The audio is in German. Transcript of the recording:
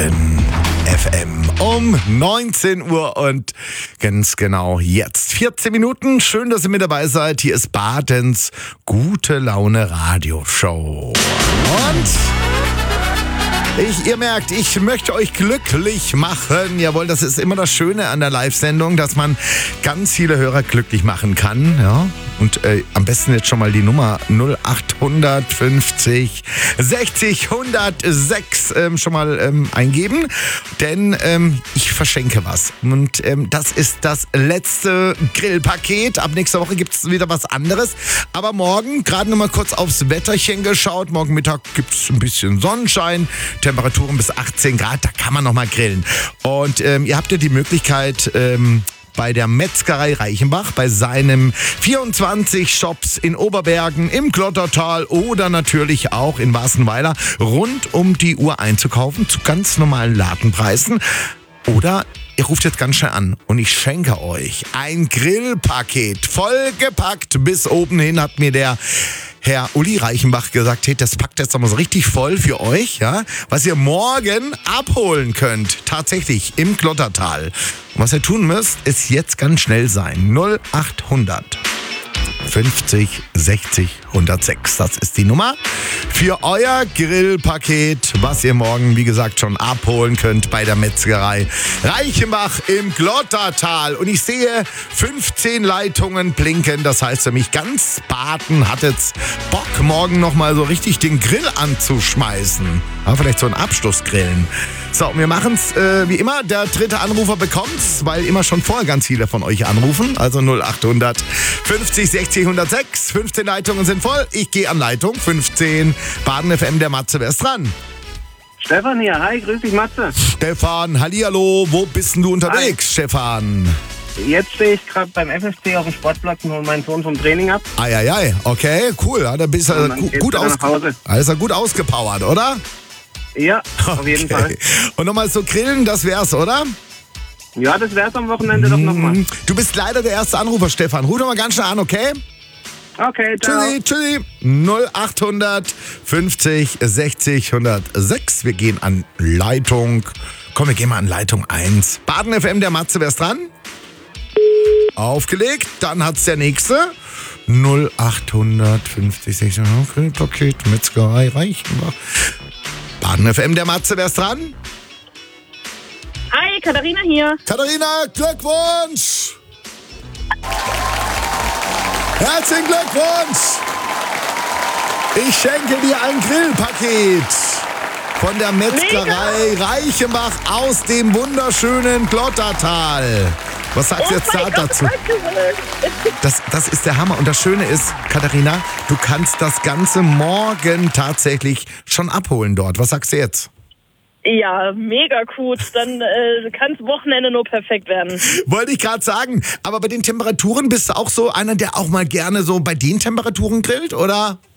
Baden FM um 19 Uhr und ganz genau jetzt 14 Minuten. Schön, dass ihr mit dabei seid. Hier ist Badens Gute Laune Radioshow. Und ihr merkt, ich möchte euch glücklich machen. Jawohl, das ist immer das Schöne an der Live-Sendung, dass man ganz viele Hörer glücklich machen kann. Ja? Und am besten jetzt schon mal die Nummer 0850 60 106 schon mal eingeben. Denn ich verschenke was. Und das ist das letzte Grillpaket. Ab nächster Woche gibt es wieder was anderes. Aber morgen, gerade noch mal kurz aufs Wetterchen geschaut. Morgen Mittag gibt es ein bisschen Sonnenschein. Temperaturen bis 18 Grad, da kann man noch mal grillen. Und ihr habt ja die Möglichkeit, bei der Metzgerei Reichenbach, bei seinem 24 Shops in Oberbergen, im Klottertal oder natürlich auch in Wassenweiler rund um die Uhr einzukaufen zu ganz normalen Ladenpreisen. Oder ihr ruft jetzt ganz schnell an und ich schenke euch ein Grillpaket, vollgepackt bis oben hin, hat mir der Herr Uli Reichenbach gesagt, hey, das packt jetzt nochmal so richtig voll für euch, ja, was ihr morgen abholen könnt, tatsächlich im Klottertal. Und was ihr tun müsst, ist jetzt ganz schnell sein. 0800 50 60 106. Das ist die Nummer für euer Grillpaket, was ihr morgen, wie gesagt, schon abholen könnt bei der Metzgerei Reichenbach im Klottertal. Und ich sehe 15 Leitungen blinken. Das heißt für mich, ganz Baden hat jetzt Bock, morgen nochmal so richtig den Grill anzuschmeißen. Ja, vielleicht so ein Abschlussgrillen. So, wir machen es wie immer. Der dritte Anrufer bekommt's, weil immer schon vorher ganz viele von euch anrufen. Also 0800 50 60 106. 15 Leitungen sind voll. Ich gehe an Leitung 15. Baden FM, der Matze. Wer ist dran? Stefan hier. Hi, grüß dich, Matze. Stefan, hallihallo. Wo bist denn du unterwegs, Hi. Stefan? Jetzt stehe ich gerade beim FFC auf dem Sportplatz und hole meinen Sohn vom Training ab. Eieiei, okay, cool. Ja, da bist du gut ausgepowert, oder? Ja, auf jeden Fall. Und nochmal so grillen, das wär's, oder? Ja, das wär's am Wochenende doch nochmal. Du bist leider der erste Anrufer, Stefan. Ruf doch mal ganz schnell an, okay? Okay, ciao. Tschüssi. 0800 50 60 106. Wir gehen an Leitung. Komm, wir gehen mal an Leitung 1. Baden FM, der Matze, wer ist dran? Aufgelegt. Dann hat's der nächste. 0800 50 60 Grillpaket, Metzgerei Reichenbach. Baden FM, der Matze, wer ist dran? Hi, Katharina hier. Katharina, Glückwunsch! Herzlichen Glückwunsch! Ich schenke dir ein Grillpaket von der Metzgerei Reichenbach aus dem wunderschönen Klottertal. Was sagst du jetzt dazu? Das ist der Hammer. Und das Schöne ist, Katharina, du kannst das Ganze morgen tatsächlich schon abholen dort. Was sagst du jetzt? Ja, mega gut. Dann kann das Wochenende nur perfekt werden. Wollte ich gerade sagen. Aber bei den Temperaturen bist du auch so einer, der auch mal gerne so bei den Temperaturen grillt, oder?